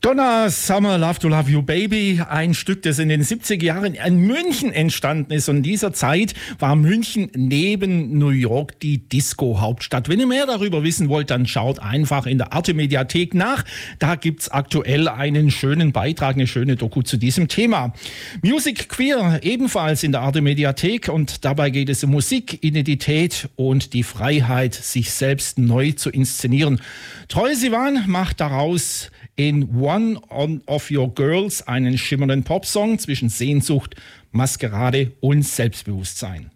Donna Summer, Love to Love You Baby, ein Stück, das in den 70er Jahren in München entstanden ist. Und in dieser Zeit war München neben New York die Disco-Hauptstadt. Wenn ihr mehr darüber wissen wollt, dann schaut einfach in der Arte-Mediathek nach. Da gibt's aktuell einen schönen Beitrag, eine schöne Doku zu diesem Thema. Music Queer, ebenfalls in der Arte-Mediathek. Und dabei geht es um Musik, Identität und die Freiheit, sich selbst neu zu inszenieren. Troye Sivan macht daraus in One of Your Girls einen schimmernden Popsong zwischen Sehnsucht, Maskerade und Selbstbewusstsein.